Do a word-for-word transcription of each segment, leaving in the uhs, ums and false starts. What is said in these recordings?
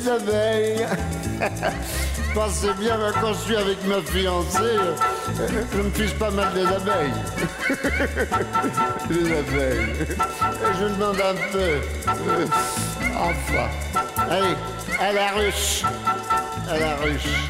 Les abeilles. Je pensais bien quand je suis avec ma fiancée, je me fiche pas mal des abeilles. Les abeilles. Je me demande un peu. Enfin. Allez, à la ruche. À la ruche.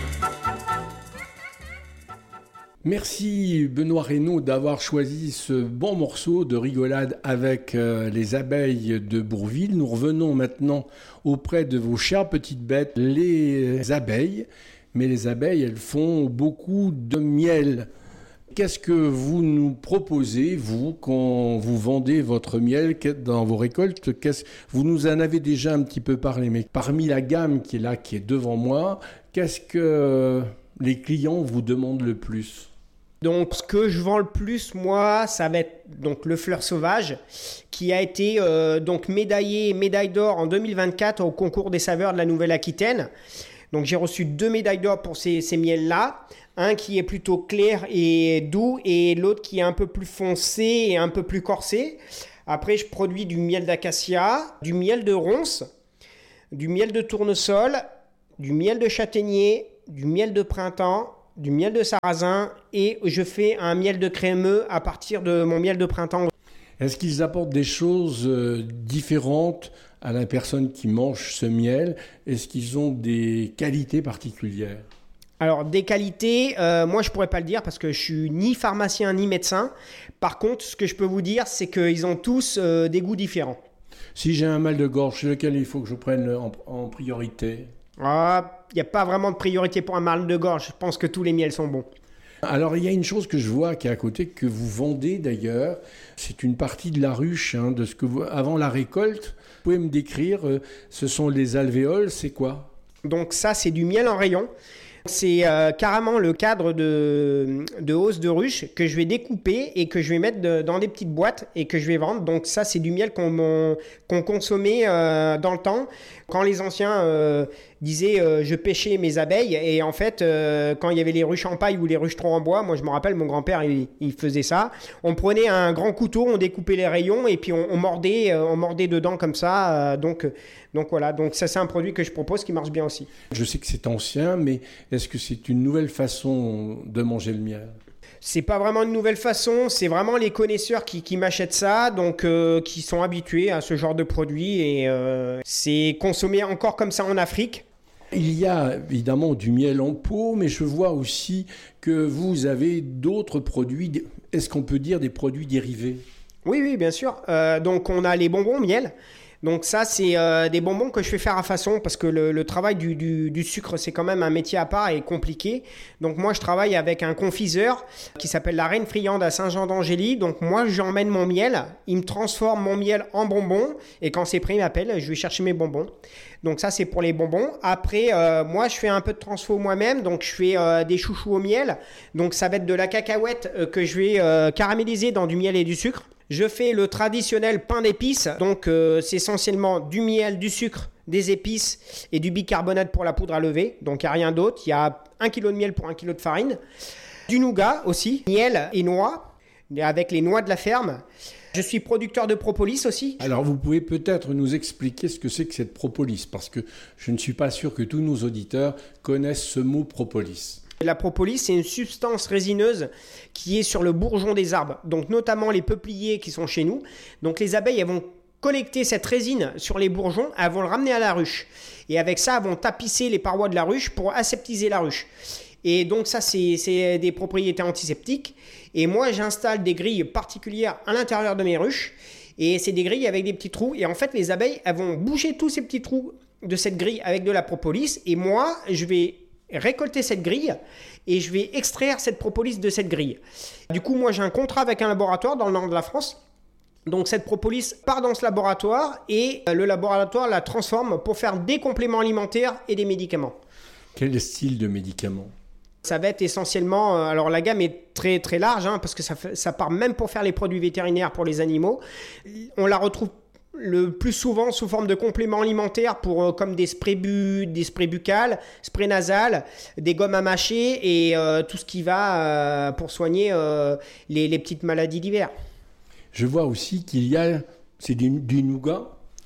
Merci Benoît Reynaud d'avoir choisi ce bon morceau de rigolade avec euh, les abeilles de Bourville. Nous revenons maintenant auprès de vos chères petites bêtes, les abeilles. Mais les abeilles, elles font beaucoup de miel. Qu'est-ce que vous nous proposez, vous, quand vous vendez votre miel dans vos récoltes? Qu'est-ce... Vous nous en avez déjà un petit peu parlé, mais parmi la gamme qui est là, qui est devant moi, qu'est-ce que les clients vous demandent le plus? Donc, ce que je vends le plus, moi, ça va être donc le fleur sauvage, qui a été euh, donc médaillé, médaille d'or en deux mille vingt-quatre au concours des saveurs de la Nouvelle-Aquitaine. Donc, j'ai reçu deux médailles d'or pour ces, ces miels-là. Un qui est plutôt clair et doux et l'autre qui est un peu plus foncé et un peu plus corsé. Après, je produis du miel d'acacia, du miel de ronce, du miel de tournesol, du miel de châtaignier, du miel de printemps, du miel de sarrasin et je fais un miel de crémeux à partir de mon miel de printemps. Est-ce qu'ils apportent des choses euh, différentes à la personne qui mange ce miel? Est-ce qu'ils ont des qualités particulières? Alors, des qualités, euh, moi, je pourrais pas le dire parce que je suis ni pharmacien ni médecin. Par contre, ce que je peux vous dire, c'est qu'ils ont tous euh, des goûts différents. Si j'ai un mal de gorge, lequel il faut que je prenne en, en priorité? Ah, il n'y a pas vraiment de priorité pour un mal de gorge. Je pense que tous les miels sont bons. Alors, il y a une chose que je vois qui est à côté, que vous vendez d'ailleurs. C'est une partie de la ruche, hein, de ce que vous, avant la récolte. Vous pouvez me décrire, euh, ce sont les alvéoles, c'est quoi? Donc ça, c'est du miel en rayon. C'est euh, carrément le cadre de, de hausse de ruche que je vais découper et que je vais mettre de, dans des petites boîtes et que je vais vendre. Donc ça, c'est du miel qu'on, qu'on consommait euh, dans le temps. Quand les anciens euh, disaient euh, je pêchais mes abeilles et en fait, euh, quand il y avait les ruches en paille ou les ruches-troncs en bois, moi je me rappelle, mon grand-père, il, il faisait ça. On prenait un grand couteau, on découpait les rayons et puis on, on, mordait, euh, on mordait dedans comme ça. Euh, donc, donc voilà, donc ça c'est un produit que je propose qui marche bien aussi. Je sais que c'est ancien, mais est-ce que c'est une nouvelle façon de manger le miel? C'est pas vraiment une nouvelle façon, c'est vraiment les connaisseurs qui, qui m'achètent ça, donc euh, qui sont habitués à ce genre de produit et euh, c'est consommé encore comme ça en Afrique. Il y a évidemment du miel en pot, mais je vois aussi que vous avez d'autres produits. Est-ce qu'on peut dire des produits dérivés? Oui, oui, bien sûr. Euh, donc on a les bonbons miel. Donc ça, c'est euh, des bonbons que je fais faire à façon parce que le, le travail du, du, du sucre, c'est quand même un métier à part et compliqué. Donc moi, je travaille avec un confiseur qui s'appelle la Reine Friande à Saint-Jean-d'Angély. Donc moi, j'emmène mon miel, il me transforme mon miel en bonbons et quand c'est prêt, il m'appelle, je vais chercher mes bonbons. Donc ça, c'est pour les bonbons. Après, euh, moi, je fais un peu de transfo moi-même. Donc je fais euh, des chouchous au miel. Donc ça va être de la cacahuète euh, que je vais euh, caraméliser dans du miel et du sucre. Je fais le traditionnel pain d'épices, donc euh, c'est essentiellement du miel, du sucre, des épices et du bicarbonate pour la poudre à lever. Donc il n'y a rien d'autre, il y a un kilo de miel pour un kilo de farine. Du nougat aussi, miel et noix, avec les noix de la ferme. Je suis producteur de propolis aussi. Alors vous pouvez peut-être nous expliquer ce que c'est que cette propolis, parce que je ne suis pas sûr que tous nos auditeurs connaissent ce mot propolis. La propolis, c'est une substance résineuse qui est sur le bourgeon des arbres, donc notamment les peupliers qui sont chez nous. Donc les abeilles, elles vont collecter cette résine sur les bourgeons, elles vont le ramener à la ruche. Et avec ça, elles vont tapisser les parois de la ruche pour aseptiser la ruche. Et donc ça, c'est, c'est des propriétés antiseptiques. Et moi, j'installe des grilles particulières à l'intérieur de mes ruches. Et c'est des grilles avec des petits trous. Et en fait, les abeilles, elles vont boucher tous ces petits trous de cette grille avec de la propolis. Et moi, je vais récolter cette grille et je vais extraire cette propolis de cette grille. Du coup, moi, j'ai un contrat avec un laboratoire dans le nord de la France. Donc, cette propolis part dans ce laboratoire et le laboratoire la transforme pour faire des compléments alimentaires et des médicaments. Quel style de médicaments? Ça va être essentiellement... Alors, la gamme est très, très large hein, parce que ça, fait, ça part même pour faire les produits vétérinaires pour les animaux. On la retrouve le plus souvent sous forme de compléments alimentaires pour, euh, comme des sprays, bu, des sprays buccales, sprays nasales, des gommes à mâcher et euh, tout ce qui va euh, pour soigner euh, les, les petites maladies d'hiver. Je vois aussi qu'il y a, c'est du, du nougat.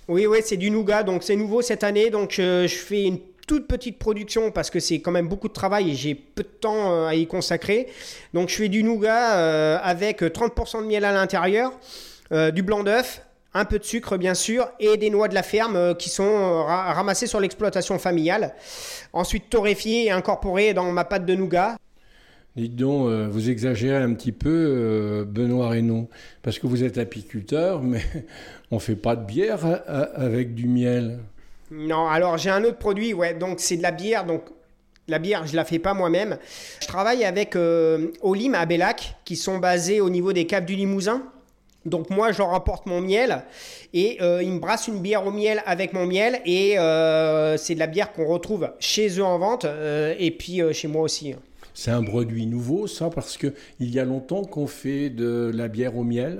Oui, oui, c'est du nougat, donc c'est nouveau cette année, donc euh, je fais une toute petite production parce que c'est quand même beaucoup de travail et j'ai peu de temps euh, à y consacrer. Donc je fais du nougat euh, avec trente pour cent de miel à l'intérieur, euh, du blanc d'œuf, un peu de sucre bien sûr et des noix de la ferme euh, qui sont euh, ra- ramassées sur l'exploitation familiale. Ensuite torréfiées et incorporées dans ma pâte de nougat. Dites donc, euh, vous exagérez un petit peu, euh, Benoît Reynaud, parce que vous êtes apiculteur, mais on ne fait pas de bière a- a- avec du miel. Non, alors j'ai un autre produit, ouais, donc c'est de la bière, donc la bière, je la fais pas moi-même. Je travaille avec euh, Olim à Bellac, qui sont basés au niveau des caves du Limousin. Donc moi, je leur apporte mon miel et euh, ils me brassent une bière au miel avec mon miel et euh, c'est de la bière qu'on retrouve chez eux en vente euh, et puis euh, chez moi aussi. C'est un produit nouveau, ça, parce qu'il y a longtemps qu'on fait de la bière au miel.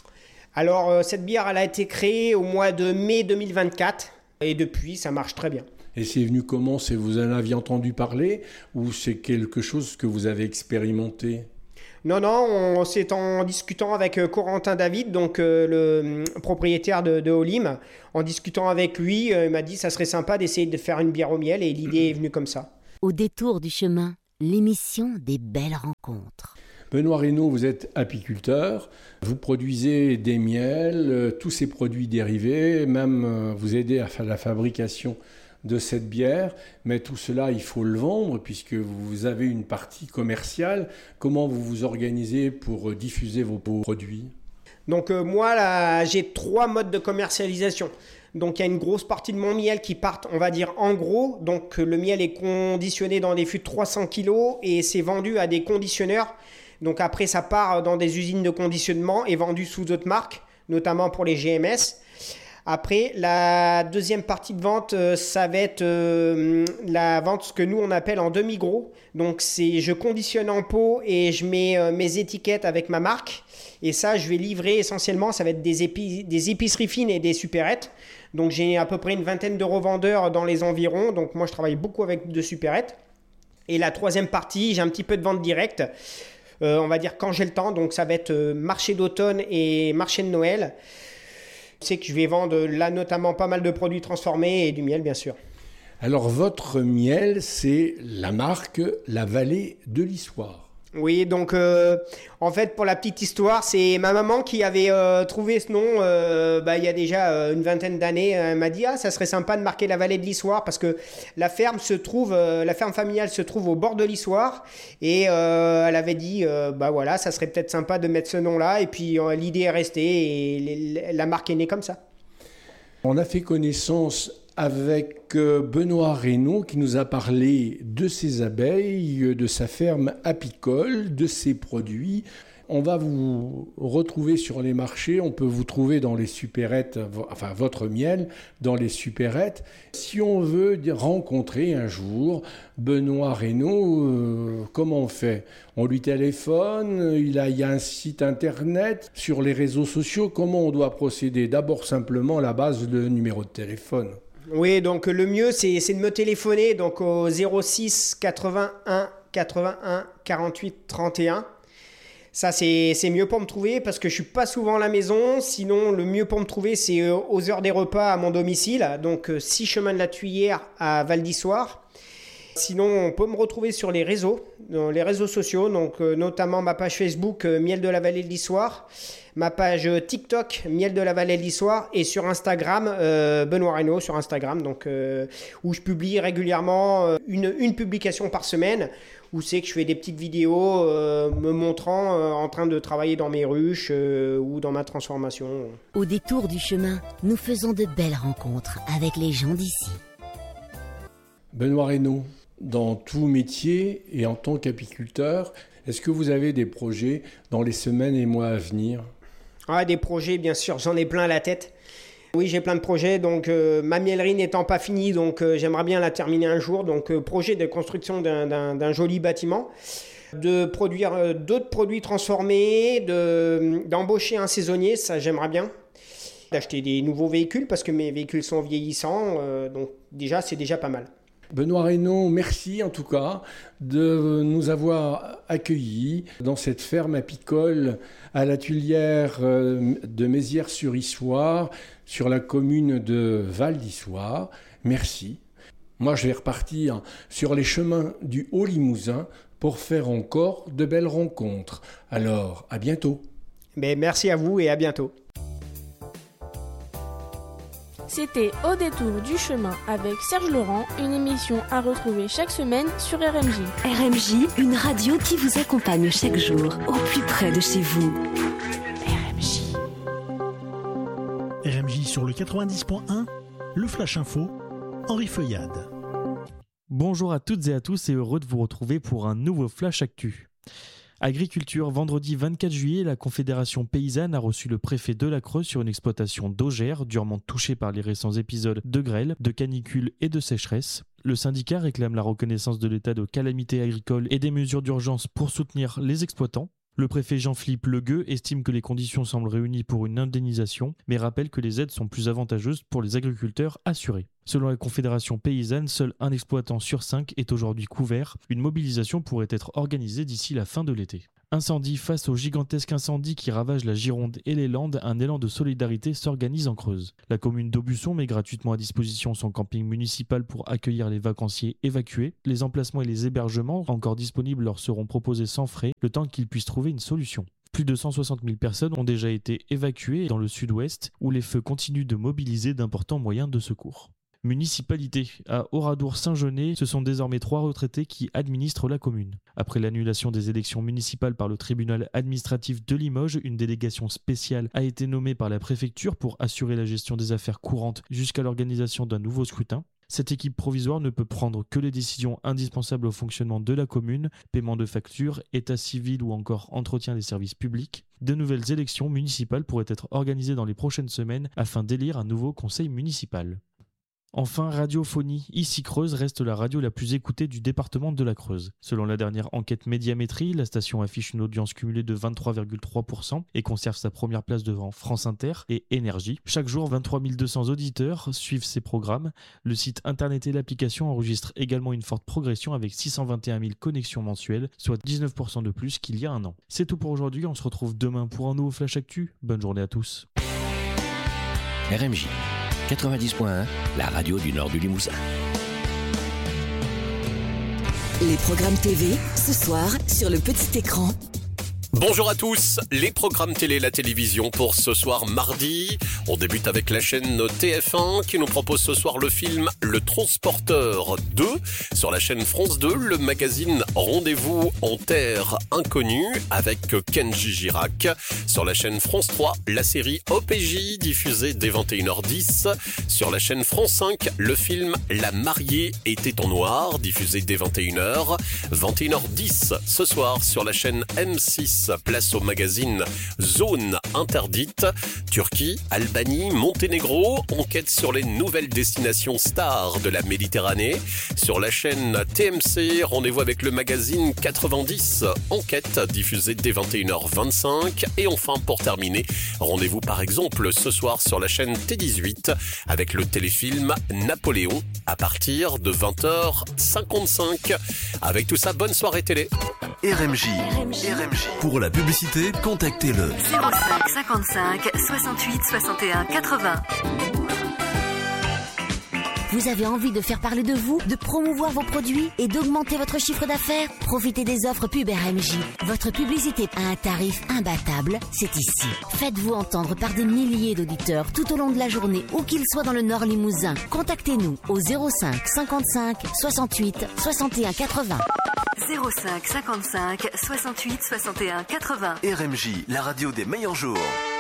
Alors euh, cette bière, elle a été créée au mois de mai deux mille vingt-quatre et depuis, ça marche très bien. Et c'est venu comment? C'est vous en aviez entendu parler ou c'est quelque chose que vous avez expérimenté? Non, non, on, c'est en discutant avec euh, Corentin David, donc euh, le euh, propriétaire de, de Olim. En discutant avec lui, euh, il m'a dit ça serait sympa d'essayer de faire une bière au miel et l'idée est venue comme ça. Au détour du chemin, l'émission des belles rencontres. Benoît Reynaud, vous êtes apiculteur, vous produisez des miels, euh, tous ces produits dérivés, même euh, vous aidez à faire la fabrication de cette bière, mais tout cela, il faut le vendre puisque vous avez une partie commerciale. Comment vous vous organisez pour euh, diffuser vos produits? Donc euh, moi, là, j'ai trois modes de commercialisation. Donc il y a une grosse partie de mon miel qui part, on va dire en gros. Donc euh, le miel est conditionné dans des fûts de trois cents kilos et c'est vendu à des conditionneurs. Donc après, ça part dans des usines de conditionnement et vendu sous d'autres marques, notamment pour les G M S. Après, la deuxième partie de vente, euh, ça va être euh, la vente, ce que nous on appelle en demi-gros. Donc c'est, je conditionne en pot et je mets euh, mes étiquettes avec ma marque. Et ça, je vais livrer essentiellement, ça va être des, épi- des épiceries fines et des supérettes. Donc j'ai à peu près une vingtaine de revendeurs dans les environs. Donc moi, je travaille beaucoup avec de supérettes. Et la troisième partie, j'ai un petit peu de vente directe. Euh, on va dire quand j'ai le temps. Donc ça va être euh, marché d'automne et marché de Noël. C'est que je vais vendre là notamment pas mal de produits transformés et du miel bien sûr. Alors votre miel, c'est la marque La Vallée de l'Issoire. Oui, donc euh, en fait pour la petite histoire, c'est ma maman qui avait euh, trouvé ce nom euh, bah, il y a déjà euh, une vingtaine d'années. Elle m'a dit ah ça serait sympa de marquer La Vallée de l'Issoire parce que la ferme se trouve, euh, la ferme familiale se trouve au bord de l'Issoire et euh, elle avait dit euh, bah voilà ça serait peut-être sympa de mettre ce nom-là et puis euh, l'idée est restée et les, la marque est née comme ça. On a fait connaissance avec Benoît Reynaud qui nous a parlé de ses abeilles, de sa ferme apicole, de ses produits. On va vous retrouver sur les marchés, on peut vous trouver dans les supérettes, enfin votre miel dans les supérettes. Si on veut rencontrer un jour Benoît Reynaud, euh, comment on fait? On lui téléphone, il, a, il y a un site internet, sur les réseaux sociaux, comment on doit procéder? D'abord simplement la base, le numéro de téléphone. Oui, donc le mieux, c'est, c'est de me téléphoner donc au zéro six quatre-vingt-un quatre-vingt-un quarante-huit trente et un. Ça, c'est, c'est mieux pour me trouver parce que je ne suis pas souvent à la maison. Sinon, le mieux pour me trouver, c'est aux heures des repas à mon domicile. Donc, six chemin de la Tuyère à Val d'Issoire. Sinon, on peut me retrouver sur les réseaux, dans les réseaux sociaux, donc euh, notamment ma page Facebook euh, Miel de la Vallée de l'Issoire, ma page TikTok Miel de la Vallée de l'Issoire et sur Instagram euh, Benoît Reynaud sur Instagram, donc euh, où je publie régulièrement euh, une, une publication par semaine, où c'est que je fais des petites vidéos euh, me montrant euh, en train de travailler dans mes ruches euh, ou dans ma transformation. Au détour du chemin, nous faisons de belles rencontres avec les gens d'ici. Benoît Reynaud, dans tout métier et en tant qu'apiculteur, est-ce que vous avez des projets dans les semaines et mois à venir? Ah, des projets, bien sûr, j'en ai plein à la tête. Oui, j'ai plein de projets, donc euh, ma miellerie n'étant pas finie, donc euh, j'aimerais bien la terminer un jour. Donc euh, projet de construction d'un, d'un, d'un joli bâtiment, de produire euh, d'autres produits transformés, de, d'embaucher un saisonnier, ça j'aimerais bien. D'acheter des nouveaux véhicules parce que mes véhicules sont vieillissants, euh, donc déjà c'est déjà pas mal. Benoît Reynaud, merci en tout cas de nous avoir accueillis dans cette ferme apicole à la Tuilière de Mézières-sur-Issoire, sur la commune de Val d'Issoire. Merci. Moi, je vais repartir sur les chemins du Haut-Limousin pour faire encore de belles rencontres. Alors, à bientôt. Mais merci à vous et à bientôt. C'était Au détour du chemin avec Serge Laurent, une émission à retrouver chaque semaine sur R M J. R M J, une radio qui vous accompagne chaque jour, au plus près de chez vous. R M J. R M J sur le quatre-vingt-dix point un, le Flash Info, Henri Feuillade. Bonjour à toutes et à tous et heureux de vous retrouver pour un nouveau Flash Actu. Agriculture, vendredi vingt-quatre juillet, la Confédération paysanne a reçu le préfet de la Creuse sur une exploitation d'Augère, durement touchée par les récents épisodes de grêle, de canicule et de sécheresse. Le syndicat réclame la reconnaissance de l'état de calamité agricole et des mesures d'urgence pour soutenir les exploitants. Le préfet Jean-Philippe Legueux estime que les conditions semblent réunies pour une indemnisation, mais rappelle que les aides sont plus avantageuses pour les agriculteurs assurés. Selon la Confédération paysanne, seul un exploitant sur cinq est aujourd'hui couvert. Une mobilisation pourrait être organisée d'ici la fin de l'été. Incendie. Face au gigantesque incendie qui ravage la Gironde et les Landes, un élan de solidarité s'organise en Creuse. La commune d'Aubusson met gratuitement à disposition son camping municipal pour accueillir les vacanciers évacués. Les emplacements et les hébergements encore disponibles leur seront proposés sans frais, le temps qu'ils puissent trouver une solution. Plus de cent soixante mille personnes ont déjà été évacuées dans le sud-ouest, où les feux continuent de mobiliser d'importants moyens de secours. Municipalité. À Oradour-Saint-Genès, ce sont désormais trois retraités qui administrent la commune. Après l'annulation des élections municipales par le tribunal administratif de Limoges, une délégation spéciale a été nommée par la préfecture pour assurer la gestion des affaires courantes jusqu'à l'organisation d'un nouveau scrutin. Cette équipe provisoire ne peut prendre que les décisions indispensables au fonctionnement de la commune, paiement de factures, état civil ou encore entretien des services publics. De nouvelles élections municipales pourraient être organisées dans les prochaines semaines afin d'élire un nouveau conseil municipal. Enfin, Radiophonie. Ici Creuse reste la radio la plus écoutée du département de la Creuse. Selon la dernière enquête Médiamétrie, la station affiche une audience cumulée de vingt-trois virgule trois pour cent et conserve sa première place devant France Inter et Énergie. Chaque jour, vingt-trois mille deux cents auditeurs suivent ces programmes. Le site internet et l'application enregistrent également une forte progression avec six cent vingt et un mille connexions mensuelles, soit dix-neuf pour cent de plus qu'il y a un an. C'est tout pour aujourd'hui, on se retrouve demain pour un nouveau Flash Actu. Bonne journée à tous. R M J quatre-vingt-dix point un, la radio du nord du Limousin. Les programmes T V, ce soir, sur le petit écran. Bonjour à tous, les programmes télé, la télévision pour ce soir mardi. On débute avec la chaîne T F un qui nous propose ce soir le film Le Transporteur deux. Sur la chaîne France deux, le magazine Rendez-vous en terre inconnue avec Kenji Girac. Sur la chaîne France trois, la série O P J diffusée dès vingt et une heures dix. Sur la chaîne France cinq, le film La mariée était en noir diffusé dès vingt et une heures. vingt et une heures dix ce soir sur la chaîne M six. Place au magazine Zone interdite. Turquie, Albanie, Monténégro, enquête sur les nouvelles destinations stars de la Méditerranée. Sur la chaîne T M C, rendez-vous avec le magazine quatre-vingt-dix, enquête diffusée dès vingt et une heures vingt-cinq. Et enfin, pour terminer, rendez-vous par exemple ce soir sur la chaîne T dix-huit avec le téléfilm Napoléon à partir de vingt heures cinquante-cinq. Avec tout ça, bonne soirée télé. R M J. R M J. R M J. Pour la publicité, contactez-le. zéro cinq cinquante-cinq soixante-huit soixante et un quatre-vingts. Vous avez envie de faire parler de vous, de promouvoir vos produits et d'augmenter votre chiffre d'affaires? Profitez des offres Pub R M J. Votre publicité à un tarif imbattable, c'est ici. Faites-vous entendre par des milliers d'auditeurs tout au long de la journée, où qu'ils soient dans le Nord Limousin. Contactez-nous au zéro cinq cinquante-cinq soixante-huit soixante et un quatre-vingts. zéro cinq cinquante-cinq soixante-huit soixante et un quatre-vingts. R M J, la radio des meilleurs jours.